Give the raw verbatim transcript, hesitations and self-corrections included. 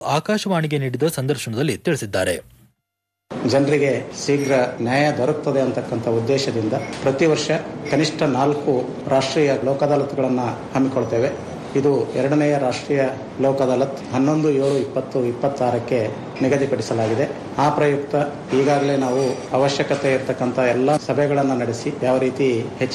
ಆಕಾಶವಾಣಿಗೆ ನೀಡಿದ ಸಂದರ್ಶನದಲ್ಲಿ ತಿಳಿಸಿದ್ದಾರೆ. ಜನರಿಗೆ ಶೀಘ್ರ ನ್ಯಾಯ ದೊರಕುತ್ತದೆ ಅಂತಕ್ಕಂಥ ಉದ್ದೇಶದಿಂದ ಪ್ರತಿ ವರ್ಷ ಕನಿಷ್ಠ ನಾಲ್ಕು ರಾಷ್ಟ್ರೀಯ ಲೋಕ ಅದಾಲತ್ಗಳನ್ನು ಹಮ್ಮಿಕೊಳ್ತೇವೆ. ಇದು ಎರಡನೆಯ ರಾಷ್ಟ್ರೀಯ ಲೋಕ ಅದಾಲತ್ ಹನ್ನೊಂದು ಏಳು ಇಪ್ಪತ್ತು ಇಪ್ಪತ್ತಾರಕ್ಕೆ ನಿಗದಿಪಡಿಸಲಾಗಿದೆ. ಆ ಪ್ರಯುಕ್ತ ಈಗಾಗಲೇ ನಾವು ಅವಶ್ಯಕತೆ ಇರತಕ್ಕಂಥ ಎಲ್ಲ ಸಭೆಗಳನ್ನು ನಡೆಸಿ ಯಾವ ರೀತಿ ಹೆಚ್ಚಿನ